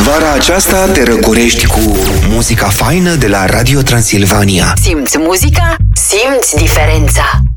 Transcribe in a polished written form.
Vara aceasta te răcorești cu muzica faină de la Radio Transilvania. Simți muzica? Simți diferența.